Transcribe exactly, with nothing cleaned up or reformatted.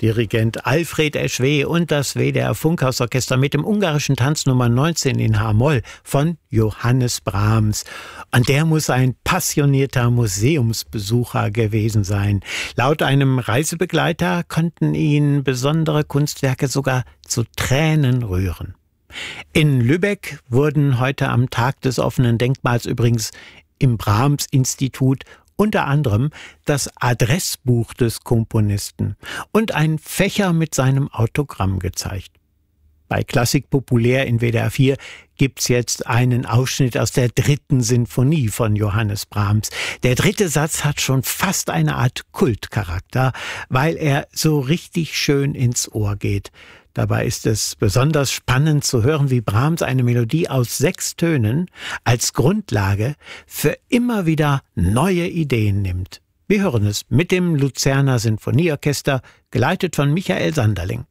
Dirigent Alfred Eschweh und das W D R Funkhausorchester mit dem ungarischen Tanz Nummer neunzehn in H-Moll von Johannes Brahms. Und der muss ein passionierter Museumsbesucher gewesen sein. Laut einem Reisebegleiter konnten ihn besondere Kunstwerke sogar zu Tränen rühren. In Lübeck wurden heute am Tag des offenen Denkmals übrigens im Brahms-Institut unter anderem das Adressbuch des Komponisten und ein Fächer mit seinem Autogramm gezeigt. Bei Klassik Populär in W D R vier gibt's jetzt einen Ausschnitt aus der dritten Sinfonie von Johannes Brahms. Der dritte Satz hat schon fast eine Art Kultcharakter, weil er so richtig schön ins Ohr geht. Dabei ist es besonders spannend zu hören, wie Brahms eine Melodie aus sechs Tönen als Grundlage für immer wieder neue Ideen nimmt. Wir hören es mit dem Luzerner Sinfonieorchester, geleitet von Michael Sanderling.